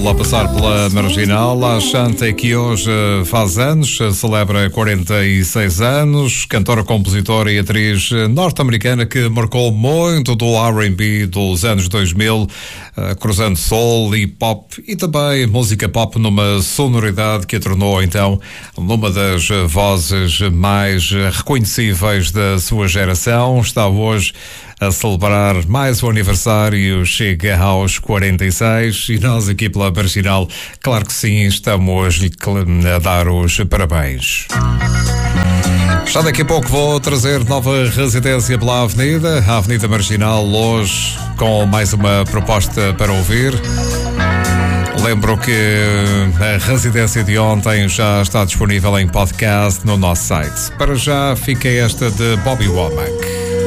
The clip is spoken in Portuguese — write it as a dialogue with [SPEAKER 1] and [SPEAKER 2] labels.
[SPEAKER 1] Marginal a passar pela Marginal. A Ashanti, que hoje faz anos, celebra 46 anos, cantora, compositora e atriz norte-americana que marcou muito do R&B dos anos 2000, cruzando soul e pop e também música pop numa sonoridade que a tornou então numa das vozes mais reconhecíveis da sua geração. Está hoje a celebrar mais um aniversário, chega aos 46 e nós aqui pela Marginal, claro que sim, estamos a dar os parabéns. Já daqui a pouco vou trazer nova residência pela Avenida, a Avenida Marginal, hoje com mais uma proposta para ouvir. Lembro que a residência de ontem já está disponível em podcast no nosso site. Para já fica esta de Bobby Womack.